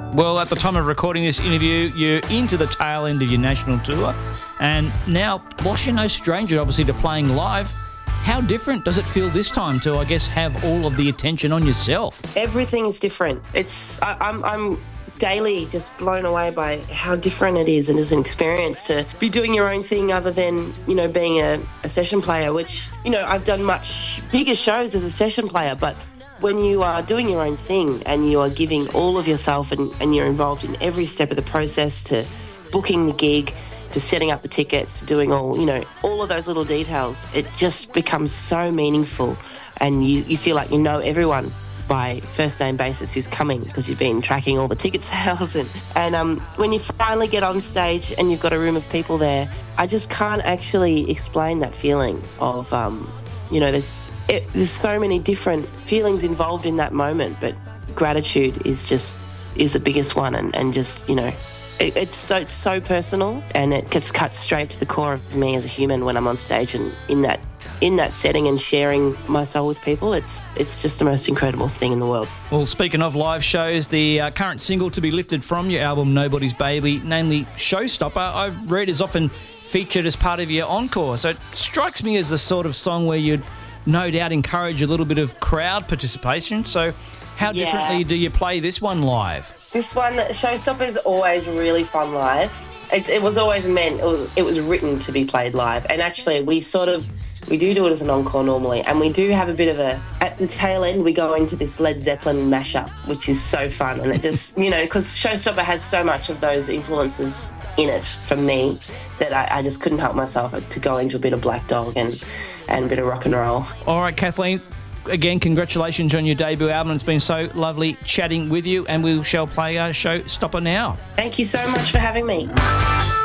Well, at the time of recording this interview, you're into the tail end of your national tour, and now, whilst you're no stranger, obviously, to playing live, how different does it feel this time to, I guess, have all of the attention on yourself? Everything is different. I'm daily just blown away by how different it is, and as an experience to be doing your own thing other than, being a session player, which, I've done much bigger shows as a session player, but when you are doing your own thing and you are giving all of yourself and you're involved in every step of the process, to booking the gig, to setting up the tickets, to doing all of those little details, it just becomes so meaningful, and you feel like you know everyone by first name basis who's coming, because you've been tracking all the ticket sales. And when you finally get on stage and you've got a room of people there, I just can't actually explain that feeling of, there's so many different feelings involved in that moment, but gratitude is the biggest one, and just, it's so personal, and it gets cut straight to the core of me as a human when I'm on stage and in that setting and sharing my soul with people. It's just the most incredible thing in the world. Well, speaking of live shows, the current single to be lifted from your album Nobody's Baby, namely Showstopper, I've read is often featured as part of your encore. So it strikes me as the sort of song where you'd no doubt encourage a little bit of crowd participation. So how differently do you play this one live? This one, Showstopper, is always really fun live. It was always meant, it was written to be played live. And actually we do it as an encore normally, and we do have a bit of at the tail end, we go into this Led Zeppelin mashup, which is so fun. And it just, because Showstopper has so much of those influences in it from me that I just couldn't help myself to go into a bit of Black Dog and a bit of rock and roll. All right, Kathleen, again, congratulations on your debut album. It's been so lovely chatting with you, and we shall play Showstopper now. Thank you so much for having me.